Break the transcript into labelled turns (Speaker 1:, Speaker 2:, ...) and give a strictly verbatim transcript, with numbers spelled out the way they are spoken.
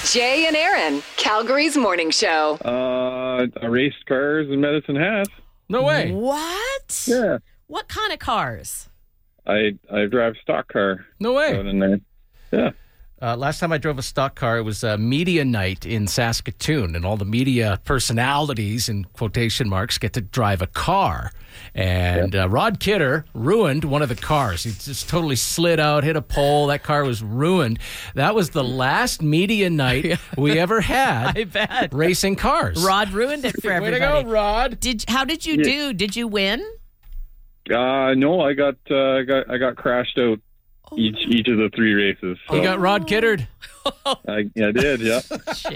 Speaker 1: Jay and Aaron, Calgary's morning show.
Speaker 2: Uh, I raced cars in Medicine Hat.
Speaker 3: No way.
Speaker 4: What?
Speaker 2: Yeah.
Speaker 4: What kind of cars?
Speaker 2: I I drive a stock car.
Speaker 3: No way.
Speaker 2: Out in there. Yeah.
Speaker 3: Uh, last time I drove a stock car, it was a media night in Saskatoon, and all the media personalities, in quotation marks, get to drive a car. And uh, Rod Kidder ruined one of the cars. He just totally slid out, hit a pole. That car was ruined. That was the last media night we ever had
Speaker 4: I bet.
Speaker 3: racing cars.
Speaker 4: Rod ruined it for
Speaker 3: Way
Speaker 4: everybody.
Speaker 3: to go, Rod.
Speaker 4: Did how did you
Speaker 2: Yeah.
Speaker 4: do? Did you win?
Speaker 2: Uh, no, I got uh, I got I got crashed out each each of the three races. So
Speaker 3: You got Rod Kiddered.
Speaker 2: I, I did, yeah.
Speaker 4: Shit.